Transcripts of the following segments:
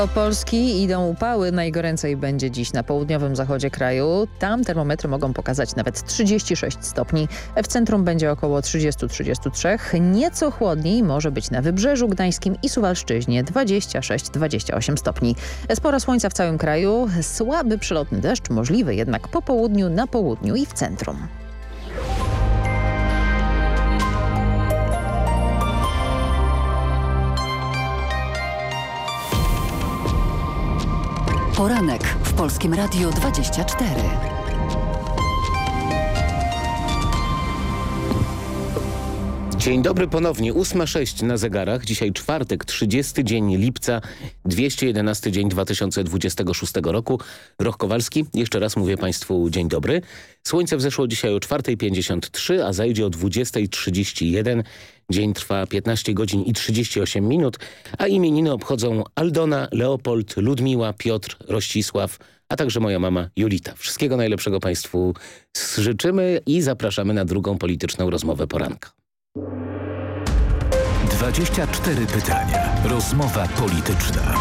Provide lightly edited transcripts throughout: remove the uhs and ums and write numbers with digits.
Do Polski idą upały. Najgoręcej będzie dziś na południowym zachodzie kraju. Tam termometry mogą pokazać nawet 36 stopni. W centrum będzie około 30-33. Nieco chłodniej może być na Wybrzeżu Gdańskim i Suwalszczyźnie 26-28 stopni. Sporo słońca w całym kraju. Słaby przelotny deszcz możliwy jednak po południu, na południu i w centrum. Poranek w Polskim Radiu 24. Dzień dobry ponownie, 8:06 na zegarach. Dzisiaj czwartek, 30 dzień lipca, 211 dzień 2026 roku. Roch Kowalski, jeszcze raz mówię Państwu dzień dobry. Słońce wzeszło dzisiaj o 4:53, a zajdzie o 20:31. Dzień trwa 15 godzin i 38 minut, a imieniny obchodzą Aldona, Leopold, Ludmiła, Piotr, Rościsław, a także moja mama Julita. Wszystkiego najlepszego Państwu życzymy i zapraszamy na drugą polityczną rozmowę poranka. 24 pytania. Rozmowa polityczna.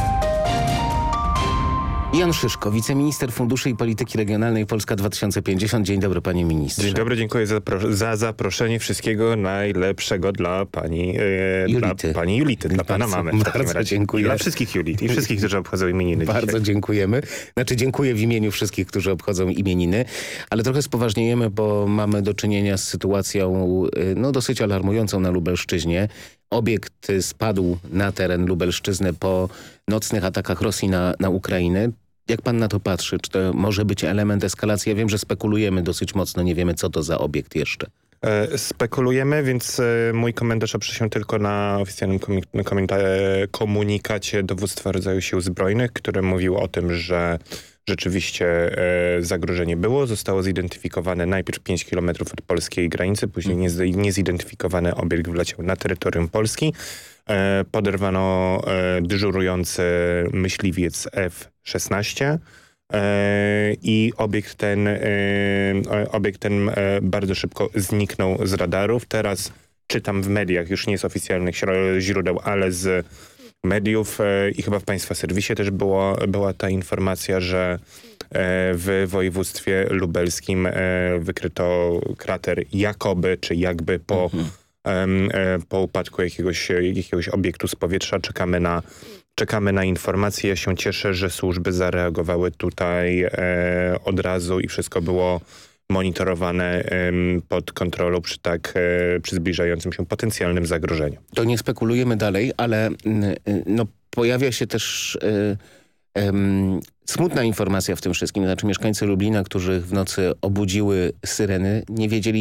Jan Szyszko, wiceminister Funduszy i Polityki Regionalnej Polska 2050. Dzień dobry, panie ministrze. Dzień dobry, dziękuję za zaproszenie. Wszystkiego najlepszego dla pani Julity. Dla pani Julity, dla pana mamy. Bardzo dziękuję. I dla wszystkich Julit i wszystkich, którzy obchodzą imieniny Bardzo dzisiaj. dziękujemy. Znaczy dziękuję w imieniu wszystkich, którzy obchodzą imieniny, ale trochę spoważniejemy, bo mamy do czynienia z sytuacją dosyć alarmującą na Lubelszczyźnie. Obiekt spadł na teren Lubelszczyzny po nocnych atakach Rosji na Ukrainę. Jak pan na to patrzy? Czy to może być element eskalacji? Ja wiem, że spekulujemy dosyć mocno, nie wiemy co to za obiekt jeszcze. Spekulujemy, więc mój komentarz oprze się tylko na oficjalnym komunikacie Dowództwa Rodzaju Sił Zbrojnych, które mówiło o tym, że rzeczywiście zagrożenie było. Zostało zidentyfikowane najpierw 5 km od polskiej granicy, później niezidentyfikowany obiekt wleciał na terytorium Polski. Poderwano dyżurujący myśliwiec F-16 i obiekt ten bardzo szybko zniknął z radarów. Teraz czytam w mediach, już nie z oficjalnych źródeł, ale z mediów i chyba w państwa serwisie też była ta informacja, że w województwie lubelskim wykryto krater jakoby, czy jakby po upadku jakiegoś obiektu z powietrza. Czekamy na informacje. Ja się cieszę, że służby zareagowały tutaj od razu i wszystko było monitorowane pod kontrolą przy zbliżającym się potencjalnym zagrożeniu. To nie spekulujemy dalej, ale pojawia się też smutna informacja w tym wszystkim. Znaczy mieszkańcy Lublina, których w nocy obudziły syreny, nie wiedzieli